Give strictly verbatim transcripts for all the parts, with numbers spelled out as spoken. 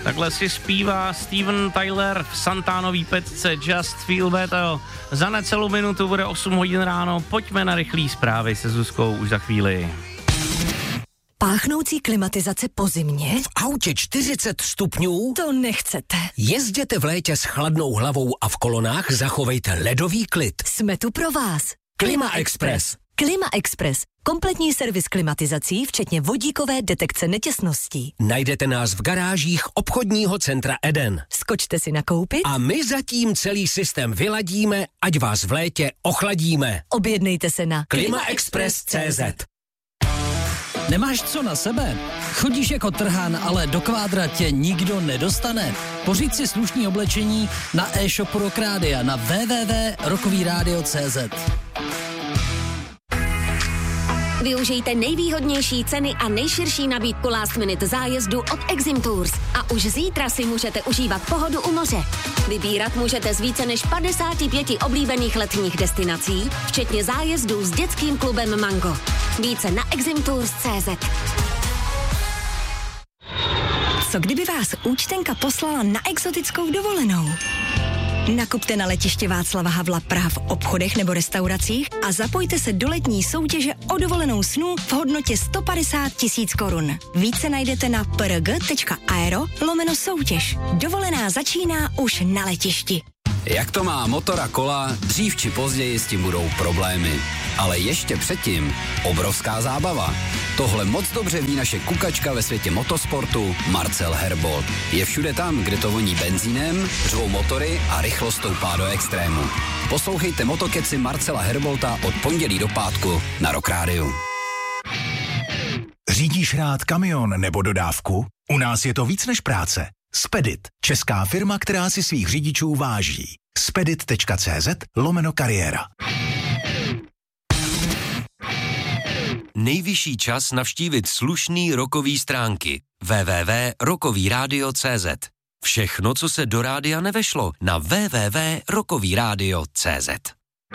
Takhle si zpívá Steven Tyler v Santánový pecce Just Feel Better. Za necelou minutu bude osm hodin ráno. Pojďme na rychlý zprávy se Zuzkou už za chvíli. Páchnoucí klimatizace po zimě? V autě čtyřicet stupňů? To nechcete. Jezděte v létě s chladnou hlavou a v kolonách zachovejte ledový klid. Jsme tu pro vás. Klima Express. Klima Express. Kompletní servis klimatizací, včetně vodíkové detekce netěsností. Najdete nás v garážích obchodního centra Eden. Skočte si nakoupit a my zatím celý systém vyladíme, ať vás v létě ochladíme. Objednejte se na klima express tečka cé zet. Nemáš co na sebe? Chodíš jako trhán, ale do kvádra tě nikdo nedostane. Pořiď si slušný oblečení na e-shopu Rock Rádia na w w w tečka rockový rádio tečka cé zet. Využijte nejvýhodnější ceny a nejširší nabídku last minute zájezdu od Exim Tours. A už zítra si můžete užívat pohodu u moře. Vybírat můžete z více než padesáti pěti oblíbených letních destinací, včetně zájezdů s dětským klubem Mango. Více na exim tours tečka cé zet. Co kdyby vás účtenka poslala na exotickou dovolenou? Nakupte na letiště Václava Havla Praha v obchodech nebo restauracích a zapojte se do letní soutěže o dovolenou snů v hodnotě sto padesát tisíc korun. Více najdete na prg tečka aero lomeno soutěž. Dovolená začíná už na letišti. Jak to má motor a kola, dřív či později s tím budou problémy. Ale ještě předtím obrovská zábava. Tohle moc dobře ví naše kukačka ve světě motosportu Marcel Herbold. Je všude tam, kde to voní benzínem, řvou motory a rychlost stoupá do extrému. Poslouchejte Motokeci Marcela Herbolta od pondělí do pátku na Rock Rádiu. Řídíš rád kamion nebo dodávku? U nás je to víc než práce. Spedit, česká firma, která si svých řidičů váží. spedit tečka cé zet lomeno kariéra. Nejvyšší čas navštívit slušný rockový stránky w w w tečka rockový rádio tečka cé zet. Všechno, co se do rádia nevešlo, na w w w tečka rockový rádio tečka cé zet.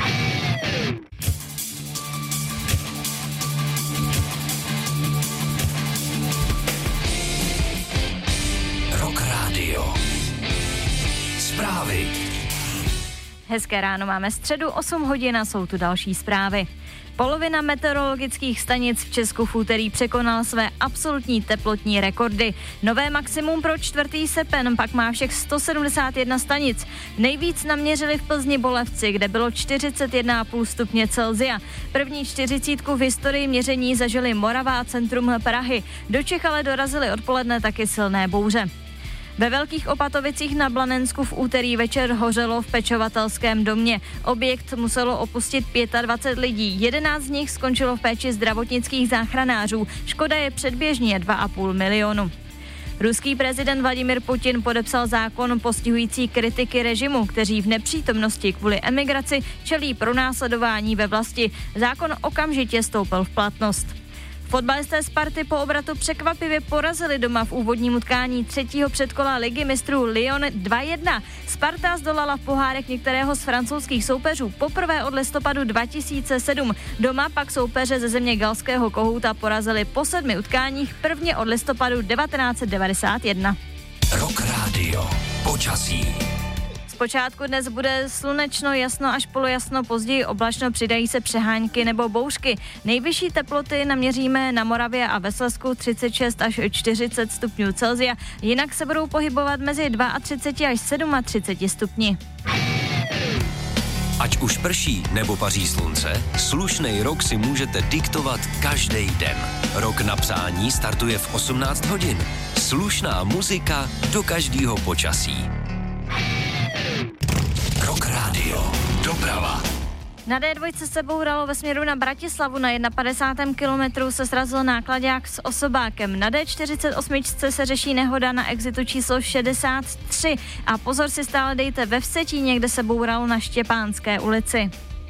Rock Rádio. Zprávy. Hezké ráno, máme středu, osm hodin a jsou tu další zprávy. Polovina meteorologických stanic v Česku v úterý překonal své absolutní teplotní rekordy. Nové maximum pro čtvrtý srpen pak má všech sto sedmdesát jedna stanic. Nejvíc naměřili v Plzni Bolevci, kde bylo čtyřicet jedna celá pět stupně Celsia. První čtyřicítku v historii měření zažili Morava a centrum Prahy. Do Čech ale dorazily odpoledne taky silné bouře. Ve Velkých Opatovicích na Blanensku v úterý večer hořelo v pečovatelském domě. Objekt muselo opustit dvacet pět lidí, jedenáct z nich skončilo v péči zdravotnických záchranářů. Škoda je předběžně dva a půl milionu. Ruský prezident Vladimir Putin podepsal zákon postihující kritiky režimu, kteří v nepřítomnosti kvůli emigraci čelí pronásledování ve vlasti. Zákon okamžitě vstoupil v platnost. Fotbalisté Sparty po obratu překvapivě porazili doma v úvodním utkání třetího předkola ligy mistrů Lyon dva jedna. Sparta zdolala v pohárech některého z francouzských soupeřů poprvé od listopadu dva tisíce sedm. Doma pak soupeře ze země galského kohouta porazili po sedmi utkáních prvně od listopadu devatenáct set devadesát jedna. Rock Rádio. Počasí. Zpočátku dnes bude slunečno, jasno až polojasno, později oblačno, přidají se přehánky nebo bouřky. Nejvyšší teploty naměříme na Moravě a ve Slezsku třicet šest až čtyřicet stupňů Celsia, jinak se budou pohybovat mezi třicet dva až třicet sedm stupni. Ať už prší nebo paří slunce, slušnej rok si můžete diktovat každý den. Rok na přání startuje v osmnáct hodin. Slušná muzika do každého počasí. Rock Rádio. Doprava. Na dé dva se bouralo ve směru na Bratislavu, na padesátém prvním kilometru se srazil náklaďák s osobákem. Na dé čtyřicet osm se řeší nehoda na exitu číslo šedesát tři a pozor si stále dejte ve Vsetíně, kde se bouralo na Štěpánské ulici.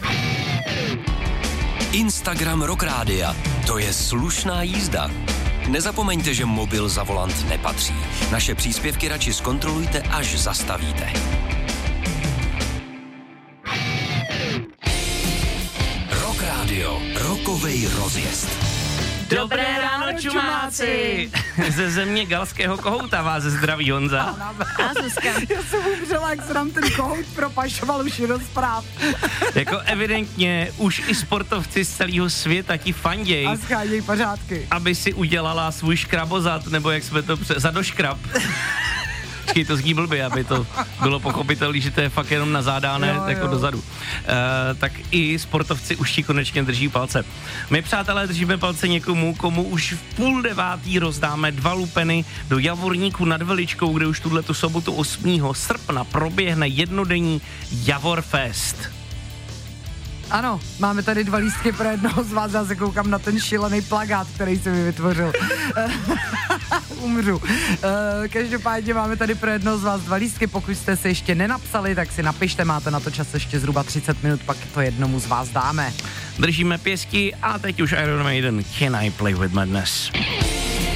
Instagram Rock Rádia. To je slušná jízda. Nezapomeňte, že mobil za volant nepatří. Naše příspěvky radši zkontrolujte, až zastavíte. Rock Rádio. Rockovej rozjezd. Dobré ráno, čumáci! Ze země galského kohouta vás zdraví Honza. A Zuzka. Já jsem umřela, jak se nám ten kohout propašoval už do zpráv. Jako evidentně už i sportovci z celého světa ti fanděj. A scháděj pořádky. Aby si udělala svůj škrabozad, nebo jak jsme to pře... zadoškrab. Počkej, to zní blbě, aby to bylo pochopitelné, že to je fakt jenom nazádané jo, jako jo. dozadu. Uh, tak i sportovci už ti konečně drží palce. My, přátelé, držíme palce někomu, komu už v půl devátý rozdáme dva lupeny do Javorníku nad Veličkou, kde už tuhletu sobotu osmého srpna proběhne jednodenní Javorfest. Ano, máme tady dva lístky pro jednoho z vás, já se koukám na ten šílený plakát, který jsem mi vytvořil. Umřu. Uh, každopádně máme tady pro jednoho z vás dva lístky, pokud jste se ještě nenapsali, tak si napište, máte na to čas ještě zhruba třicet minut, pak to jednomu z vás dáme. Držíme pěstí a teď už Iron Maiden, Can I Play With Madness?